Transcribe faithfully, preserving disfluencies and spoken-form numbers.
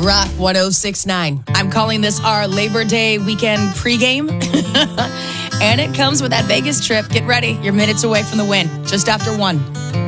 Rock one oh six point nine. I'm calling this our Labor Day weekend pregame. And it comes with that Vegas trip. Get ready. You're minutes away from the win. Just after one.